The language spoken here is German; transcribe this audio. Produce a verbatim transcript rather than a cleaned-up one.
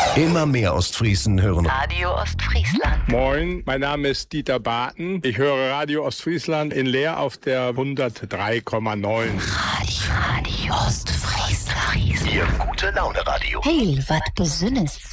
Immer mehr Ostfriesen hören Radio Ostfriesland. Moin, mein Name ist Dieter Barten. Ich höre Radio Ostfriesland in Leer auf der hundertdrei Komma neun. Radio, Radio Ostfriesland. Ihr gute Laune Radio. Hey, wat besünnes.